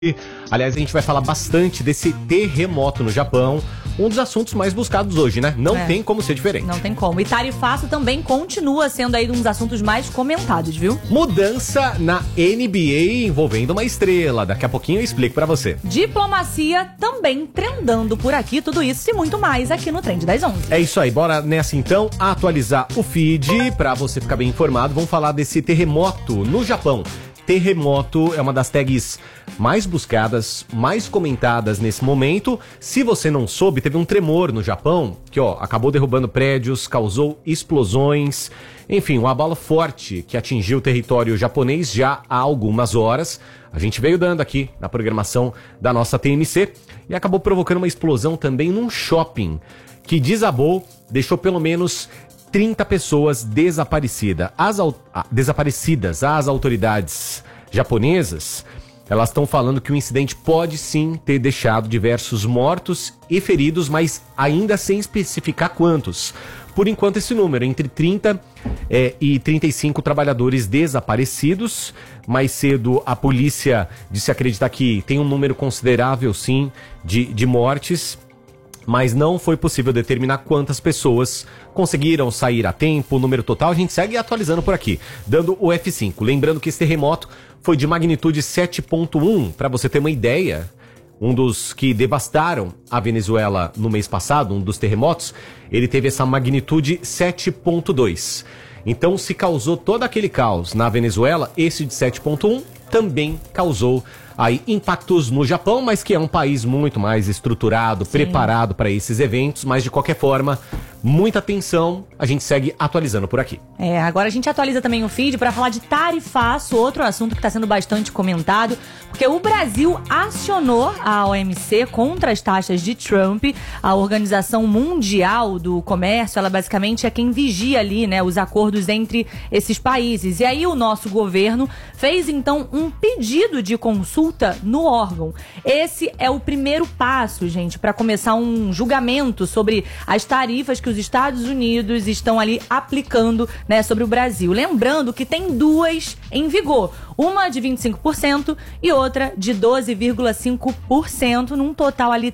Aliás, a gente vai falar bastante desse terremoto no Japão, um dos assuntos mais buscados hoje, né? Não tem como ser diferente. Não tem como. E tarifaço também continua sendo aí um dos assuntos mais comentados, viu? Mudança na NBA envolvendo uma estrela. Daqui a pouquinho eu explico pra você. Diplomacia também trendando por aqui. Tudo isso e muito mais aqui no Trend das 11. É isso aí. Bora nessa então atualizar o feed pra você ficar bem informado. Vamos falar desse terremoto no Japão. Terremoto é uma das tags mais buscadas, mais comentadas nesse momento. Se você não soube, teve um tremor no Japão que acabou derrubando prédios, causou explosões. Enfim, um abalo forte que atingiu o território japonês já há algumas horas. A gente veio dando aqui na programação da nossa TMC e acabou provocando uma explosão também num shopping que desabou, deixou pelo menos 30 pessoas desaparecidas. As autoridades japonesas, elas estão falando que o incidente pode sim ter deixado diversos mortos e feridos, mas ainda sem especificar quantos. Por enquanto, esse número, entre 30 e 35 trabalhadores desaparecidos. Mais cedo, a polícia disse acreditar que tem um número considerável, sim, de mortes. Mas não foi possível determinar quantas pessoas conseguiram sair a tempo. O número total a gente segue atualizando por aqui, dando o F5. Lembrando que esse terremoto foi de magnitude 7.1, para você ter uma ideia. Um dos que devastaram a Venezuela no mês passado, um dos terremotos, ele teve essa magnitude 7.2. Então, se causou todo aquele caos na Venezuela, esse de 7.1 também causou aí impactos no Japão, mas que é um país muito mais estruturado, preparado para esses eventos, mas de qualquer forma, muita atenção, a gente segue atualizando por aqui. Agora a gente atualiza também o feed para falar de tarifaço, outro assunto que está sendo bastante comentado, porque o Brasil acionou a OMC contra as taxas de Trump, a Organização Mundial do Comércio. Ela basicamente é quem vigia ali, né, os acordos entre esses países. E aí o nosso governo fez então um pedido de consulta no órgão. Esse é o primeiro passo, gente, para começar um julgamento sobre as tarifas que os Estados Unidos estão ali aplicando, né, sobre o Brasil. Lembrando que tem duas em vigor, uma de 25% e outra de 12,5%, num total ali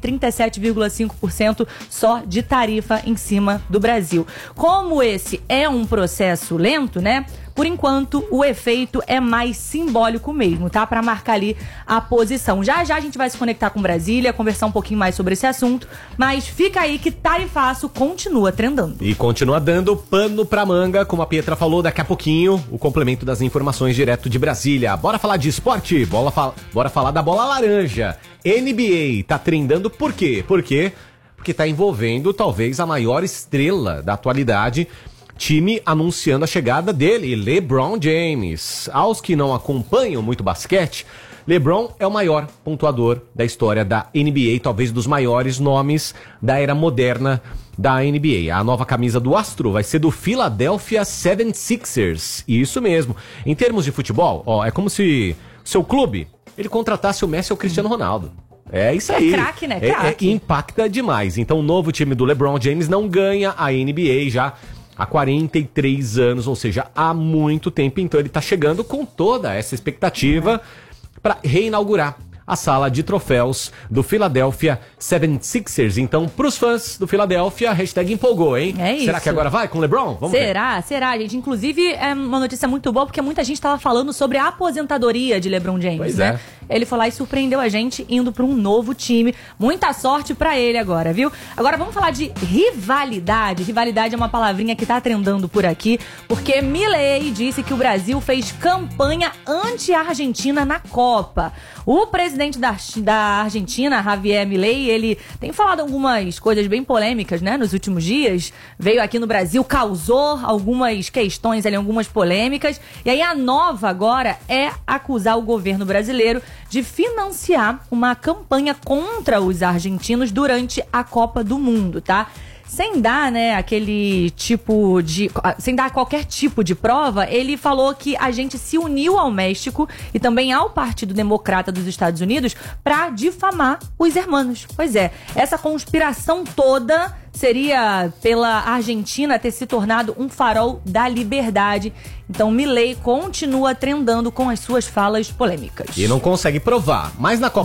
37,5% só de tarifa em cima do Brasil. Como esse é um processo lento, né? Por enquanto, o efeito é mais simbólico mesmo, tá? Para marcar ali a posição. Já já a gente vai se conectar com Brasília, conversar um pouquinho mais sobre esse assunto, mas fica aí que tarifaço continua trendando. E continua dando pano pra manga, como a Pietra falou, daqui a pouquinho, o complemento das informações direto de Brasília. Bora falar de esporte? Bora falar da bola laranja. NBA tá trendando por quê? Porque tá envolvendo talvez a maior estrela da atualidade, time anunciando a chegada dele, LeBron James. Aos que não acompanham muito basquete, LeBron é o maior pontuador da história da NBA, talvez dos maiores nomes da era moderna da NBA. A nova camisa do astro vai ser do Philadelphia 76ers. Isso mesmo. Em termos de futebol, é como se o seu clube ele contratasse o Messi ou o Cristiano Ronaldo. É isso aí. É craque, né? Craque. Impacta demais. Então o novo time do LeBron James não ganha a NBA já há 43 anos, ou seja, há muito tempo. Então ele tá chegando com toda essa expectativa para reinaugurar a sala de troféus do Philadelphia 76ers. Então, pros fãs do Philadelphia, hashtag empolgou, hein? É isso. Será que agora vai com o LeBron? Vamos ver. Será, gente? Inclusive, é uma notícia muito boa, porque muita gente tava falando sobre a aposentadoria de LeBron James, pois né? Ele foi lá e surpreendeu a gente indo para um novo time. Muita sorte pra ele agora, viu? Agora vamos falar de rivalidade. Rivalidade é uma palavrinha que tá trendando por aqui, porque Milei disse que o Brasil fez campanha anti-Argentina na Copa. O presidente da Argentina, Javier Milei, ele tem falado algumas coisas bem polêmicas, né, nos últimos dias. Veio aqui no Brasil, causou algumas questões ali, algumas polêmicas. E aí a nova agora é acusar o governo brasileiro de financiar uma campanha contra os argentinos durante a Copa do Mundo, tá? Sem dar, né, sem dar qualquer tipo de prova, ele falou que a gente se uniu ao México e também ao Partido Democrata dos Estados Unidos para difamar os hermanos. Pois é, essa conspiração toda seria pela Argentina ter se tornado um farol da liberdade. Então, Milei continua trendando com as suas falas polêmicas. E não consegue provar, mas na Copa